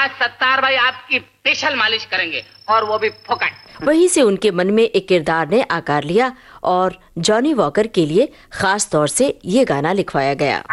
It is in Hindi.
आज सत्तार भाई आपकी स्पेशल मालिश करेंगे और वो भी फोकट। वहीं से उनके मन में एक किरदार ने आकार लिया और जॉनी वॉकर के लिए खास तौर से ये गाना लिखवाया गया।